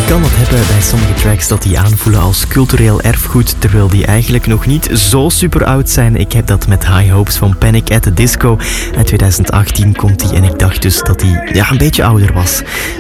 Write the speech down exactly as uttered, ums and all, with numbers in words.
kan dat hebben bij sommige tracks dat die aanvoelen als cultureel erfgoed, terwijl die eigenlijk nog niet zo super oud zijn. Ik heb dat met High Hopes van Panic at the Disco. Uit twintig achttien komt die en ik dacht dus dat die ja, een beetje ouder was.